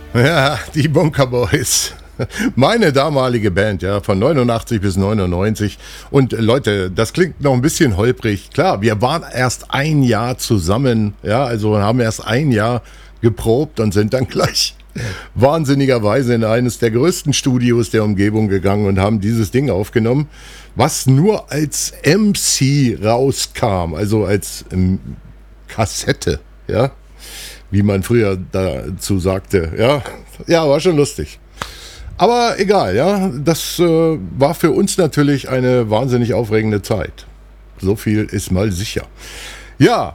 Ja, die Bunker Boys. Meine damalige Band, ja, von 89 bis 99. Und Leute, das klingt noch ein bisschen holprig. Klar, wir waren erst ein Jahr zusammen, ja, also haben erst ein Jahr geprobt und sind dann gleich wahnsinnigerweise in eines der größten Studios der Umgebung gegangen und haben dieses Ding aufgenommen, was nur als MC rauskam, also als Kassette, ja, wie man früher dazu sagte, ja, ja, war schon lustig. Aber egal, ja, das war für uns natürlich eine wahnsinnig aufregende Zeit. So viel ist mal sicher. Ja,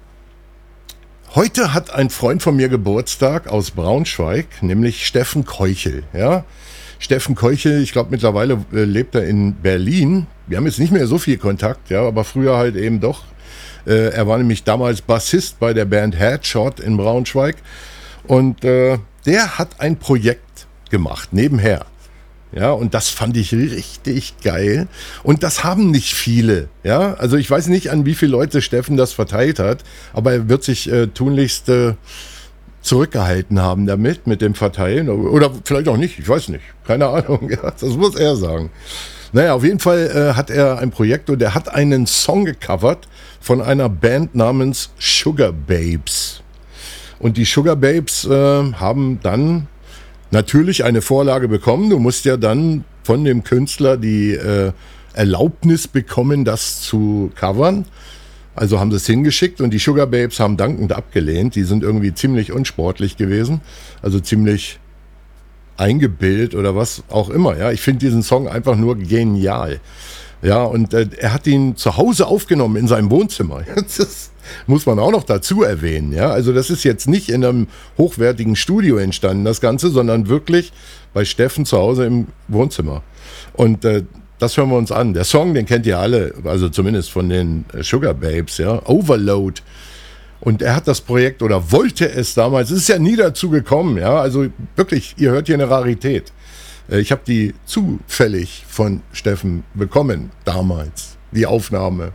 heute hat ein Freund von mir Geburtstag aus Braunschweig, nämlich Steffen Keuchel, ja. Steffen Keuchel, ich glaube mittlerweile lebt er in Berlin. Wir haben jetzt nicht mehr so viel Kontakt, ja, aber früher halt eben doch. Er war nämlich damals Bassist bei der Band Headshot in Braunschweig und der hat ein Projekt gemacht, nebenher. Ja, und das fand ich richtig geil. Und das haben nicht viele. Ja, also ich weiß nicht, an wie viele Leute Steffen das verteilt hat, aber er wird sich tunlichst zurückgehalten haben damit, mit dem Verteilen. Oder vielleicht auch nicht, ich weiß nicht. Keine Ahnung, ja, das muss er sagen. Naja, auf jeden Fall hat er ein Projekt und er hat einen Song gecovert von einer Band namens Sugababes. Und die Sugababes haben dann natürlich eine Vorlage bekommen. Du musst ja dann von dem Künstler die Erlaubnis bekommen, das zu covern. Also haben sie es hingeschickt und die Sugababes haben dankend abgelehnt. Die sind irgendwie ziemlich unsportlich gewesen. Also ziemlich eingebildet oder was auch immer. Ja, ich finde diesen Song einfach nur genial. Ja, und er hat ihn zu Hause aufgenommen in seinem Wohnzimmer. Das muss man auch noch dazu erwähnen. Ja, also das ist jetzt nicht in einem hochwertigen Studio entstanden, das Ganze, sondern wirklich bei Steffen zu Hause im Wohnzimmer. Und das hören wir uns an. Der Song, den kennt ihr alle, also zumindest von den Sugababes, ja, Overload. Und er hat das Projekt oder wollte es damals, es ist ja nie dazu gekommen, ja, also wirklich, ihr hört hier eine Rarität. Ich habe die zufällig von Steffen bekommen, damals, die Aufnahme.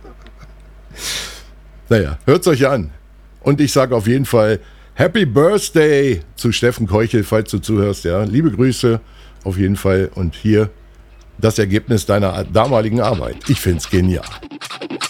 Naja, hört's euch an. Und ich sage auf jeden Fall Happy Birthday zu Steffen Keuchel, falls du zuhörst, ja. Liebe Grüße auf jeden Fall und hier das Ergebnis deiner damaligen Arbeit. Ich find's genial.